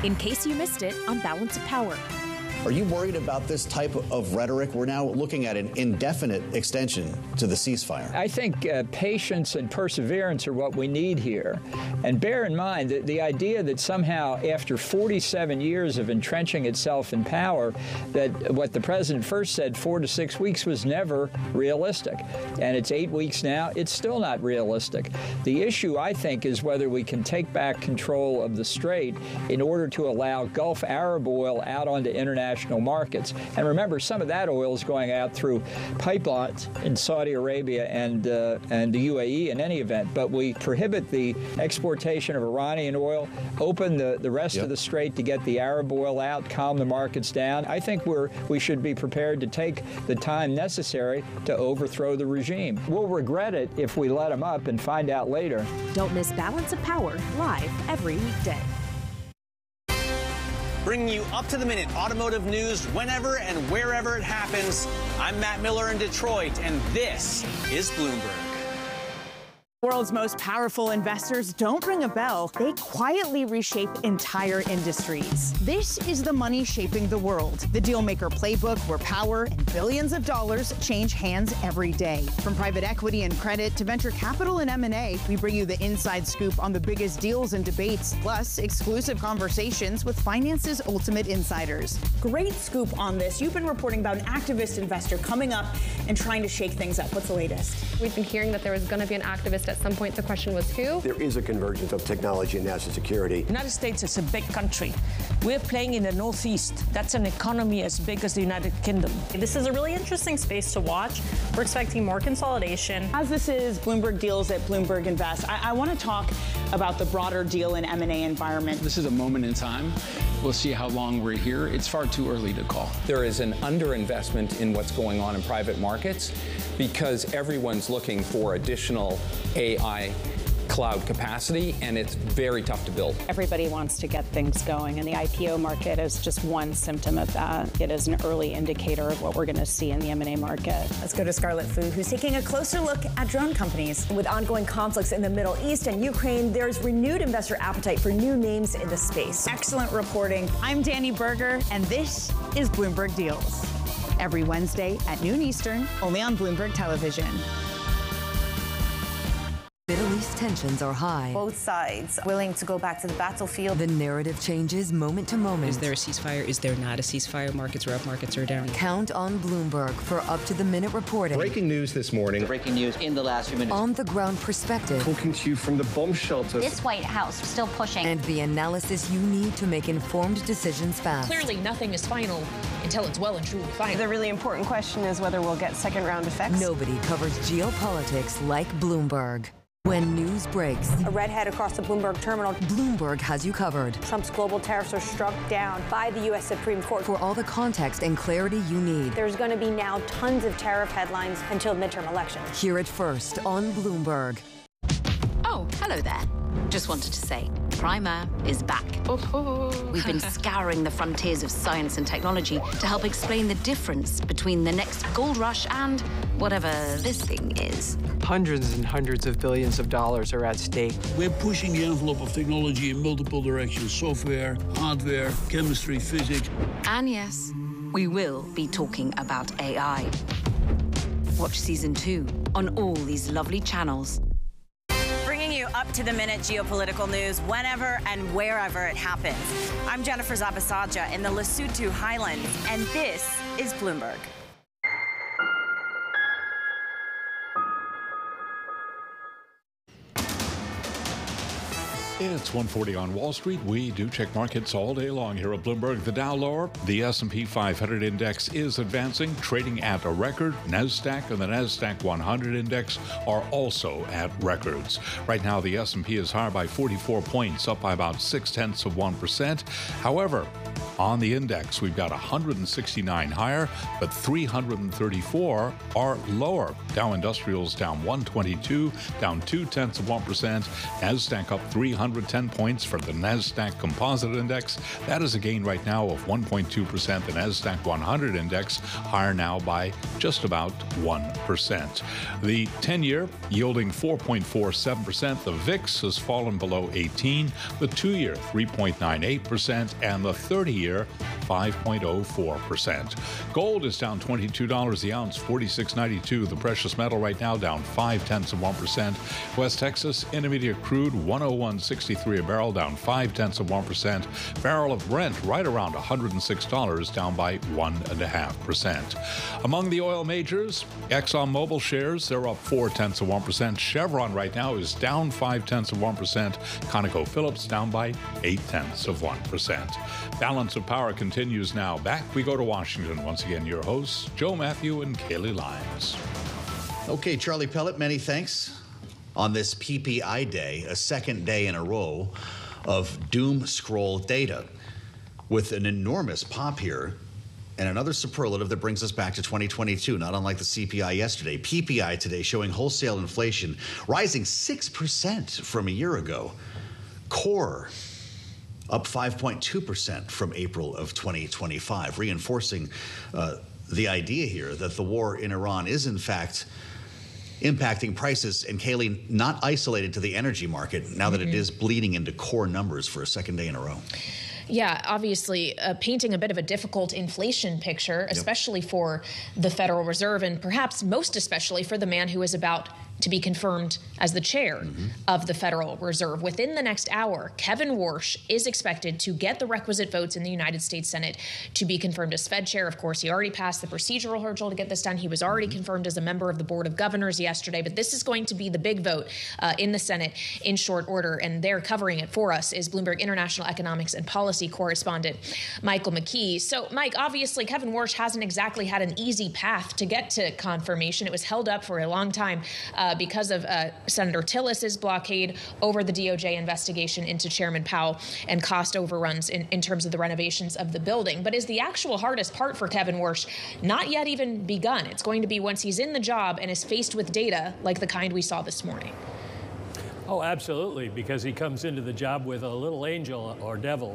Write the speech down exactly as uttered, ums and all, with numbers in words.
In case you missed it on Balance of Power. Are you worried about this type of rhetoric? We're now looking at an indefinite extension to the ceasefire. I think uh, patience and perseverance are what we need here. And bear in mind that the idea that somehow after forty-seven years of entrenching itself in power, that what the president first said, four to six weeks, was never realistic. And it's eight weeks now. It's still not realistic. The issue, I think, is whether we can take back control of the Strait in order to allow Gulf Arab oil out onto international markets. And remember, some of that oil is going out through pipelines in Saudi Arabia and uh, and the U A E in any event. But we prohibit the exportation of Iranian oil, open the, the rest yep. of the Strait to get the Arab oil out, calm the markets down. I think we're we should be prepared to take the time necessary to overthrow the regime. We'll regret it if we let them up and find out later. Don't miss Balance of Power live every weekday. Bringing you up-to-the-minute automotive news whenever and wherever it happens. I'm Matt Miller in Detroit, and this is Bloomberg. World's most powerful investors don't ring a bell. They quietly reshape entire industries. This is the money shaping the world. The Dealmaker Playbook, where power and billions of dollars change hands every day. From private equity and credit to venture capital and M and A, we bring you the inside scoop on the biggest deals and debates, plus exclusive conversations with finance's ultimate insiders. Great scoop on this. You've been reporting about an activist investor coming up and trying to shake things up. What's the latest? We've been hearing that there was going to be an activist at some point. The question was who? There is a convergence of technology and national security. The United States is a big country. We're playing in the Northeast. That's an economy as big as the United Kingdom. This is a really interesting space to watch. We're expecting more consolidation. As this is Bloomberg Deals at Bloomberg Invest, I, I want to talk about the broader deal and M and A environment. This is a moment in time. We'll see how long we're here. It's far too early to call. There is an underinvestment in what's going on in private markets because everyone's looking for additional A I cloud capacity, and it's very tough to build. Everybody wants to get things going, and the I P O market is just one symptom of that. It is an early indicator of what we're going to see in the M and A market. Let's go to Scarlet Fu, who's taking a closer look at drone companies. With ongoing conflicts in the Middle East and Ukraine, there's renewed investor appetite for new names in the space. Excellent reporting. I'm Danny Berger, and this is Bloomberg Deals. Every Wednesday at noon Eastern, only on Bloomberg Television. Middle East tensions are high. Both sides willing to go back to the battlefield. The narrative changes moment to moment. Is there a ceasefire? Is there not a ceasefire? Markets are up, markets are down. Count on Bloomberg for up-to-the-minute reporting. Breaking news this morning. Breaking news in the last few minutes. On-the-ground perspective. Talking to you from the bomb shelter. This White House still pushing. And the analysis you need to make informed decisions fast. Clearly, nothing is final until it's well and truly final. The really important question is whether we'll get second-round effects. Nobody covers geopolitics like Bloomberg. When news breaks, a redhead across the Bloomberg terminal. Bloomberg has you covered. Trump's global tariffs are struck down by the U S Supreme Court. For all the context and clarity you need. There's going to be now tons of tariff headlines until midterm elections. Hear it first on Bloomberg. Oh, hello there. Just wanted to say, Primer is back. Oh. We've been scouring the frontiers of science and technology to help explain the difference between the next gold rush and whatever this thing is. Hundreds and hundreds of billions of dollars are at stake. We're pushing the envelope of technology in multiple directions: software, hardware, chemistry, physics. And yes, we will be talking about A I. Watch season two on all these lovely channels. Bringing you up-to-the-minute geopolitical news whenever and wherever it happens. I'm Jennifer Zabasaja in the Lesotho Highlands, and this is Bloomberg. It's one forty on Wall Street. We do check markets all day long here at Bloomberg. The Dow lower. The S and P five hundred index is advancing, trading at a record. NASDAQ and the NASDAQ one hundred index are also at records. Right now, the S and P is higher by forty-four points, up by about six-tenths of one percent. However, on the index, we've got one hundred sixty-nine higher, but three hundred thirty-four are lower. Dow Industrials down one twenty-two, down two-tenths of one percent. NASDAQ up three hundred hundred ten points for the NASDAQ Composite Index. That is a gain right now of one point two percent. The NASDAQ one hundred Index higher now by just about one percent. The ten-year yielding four point four seven percent. The V I X has fallen below eighteen. The two-year three point nine eight percent. And the thirty-year five point oh four percent. Gold is down twenty-two dollars the ounce, forty-six ninety-two. The precious metal right now down five tenths of one percent. West Texas Intermediate crude one oh one sixty-three a barrel, down five tenths of one percent. Barrel of Brent right around one hundred six dollars, down by one and a half percent. Among the oil majors, ExxonMobil shares they're up four tenths of one percent. Chevron right now is down five tenths of one percent. ConocoPhillips down by eight tenths of one percent. Balance of Power continues now. Back we go to Washington. Once again, your hosts, Joe Matthew and Kaylee Lyons. Okay, Charlie Pellet, many thanks. On this P P I day, a second day in a row of doom scroll data with an enormous pop here and another superlative that brings us back to twenty twenty-two, not unlike the C P I yesterday. P P I today showing wholesale inflation rising six percent from a year ago. Core up five point two percent from April of twenty twenty-five, reinforcing uh, the idea here that the war in Iran is in fact impacting prices, and Kaylee, not isolated to the energy market, now that mm-hmm. it is bleeding into core numbers for a second day in a row. Yeah, obviously uh, painting a bit of a difficult inflation picture, especially yep. for the Federal Reserve, and perhaps most especially for the man who is about to be confirmed as the chair mm-hmm. of the Federal Reserve. Within the next hour, Kevin Warsh is expected to get the requisite votes in the United States Senate to be confirmed as Fed chair. Of course, he already passed the procedural hurdle to get this done. He was already mm-hmm. confirmed as a member of the Board of Governors yesterday, but this is going to be the big vote uh, in the Senate in short order, and they're covering it for us is Bloomberg International Economics and Policy correspondent Michael McKee. So, Mike, obviously, Kevin Warsh hasn't exactly had an easy path to get to confirmation. It was held up for a long time uh, because of uh, Senator Tillis's blockade over the D O J investigation into Chairman Powell and cost overruns in, in terms of the renovations of the building. But is the actual hardest part for Kevin Warsh not yet even begun? It's going to be once he's in the job and is faced with data like the kind we saw this morning. Oh, absolutely, because he comes into the job with a little angel or devil